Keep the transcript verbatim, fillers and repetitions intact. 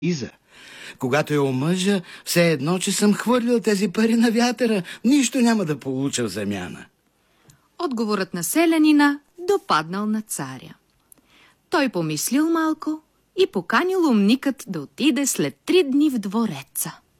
Иза, когато я омъжа, все едно, че съм хвърлил тези пари на вятъра. Нищо няма да получа в замяна. Отговорът на селянина допаднал на царя. Той помислил малко и поканил умникът да отиде след три дни в двореца.